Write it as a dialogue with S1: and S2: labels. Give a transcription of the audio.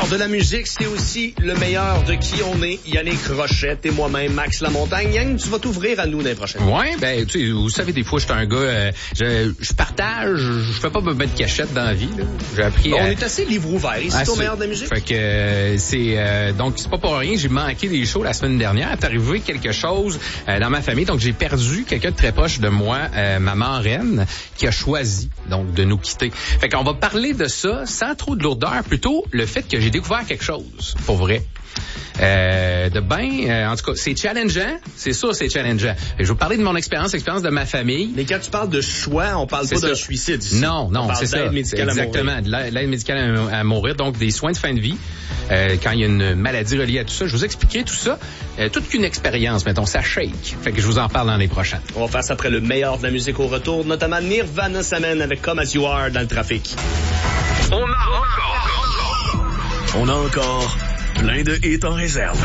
S1: meilleur de la musique, c'est aussi le meilleur de qui on est. Yannick Rochette et moi-même, Max Lamontagne. Yann, tu vas t'ouvrir à nous l'année prochaine.
S2: Ouais, ben, tu sais, vous savez, des fois, je suis un gars, je partage, je fais pas me mettre cachette dans la vie, là. J'ai appris
S1: On est assez livre ouvert ici, c'est au meilleur de la musique.
S2: Fait que, donc, c'est pas pour rien, j'ai manqué des shows la semaine dernière. C'est arrivé quelque chose dans ma famille, donc j'ai perdu quelqu'un de très proche de moi, ma marraine, qui a choisi, donc, de nous quitter. Fait qu'on va parler de ça sans trop de lourdeur, plutôt le fait que j'ai découvert quelque chose, pour vrai. En tout cas, c'est challengeant. C'est sûr, c'est challengeant. Je vais vous parler de mon expérience de ma famille.
S1: Mais quand tu parles de choix, on parle pas d'un suicide ici.
S2: Non, c'est ça. Exactement, de l'aide médicale à mourir, donc des soins de fin de vie. Quand il y a une maladie reliée à tout ça, je vous expliquerai tout ça. Toute qu'une expérience, mettons, ça shake. Fait que je vous en parle l'année prochaine.
S1: On va faire ça après le meilleur de la musique au retour, notamment Nirvana s'amène avec Come As You Are dans le trafic.
S3: On a encore plein de hits en réserve.